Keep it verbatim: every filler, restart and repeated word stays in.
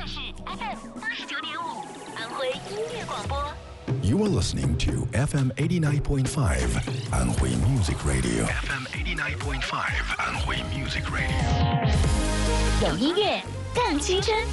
是 F M 八十九点五，安徽音乐广播。 You are listening to F M eighty-nine point five 安徽 Music Radio. F M eighty-nine point five 安徽 Music Radio. 有音乐，更青春。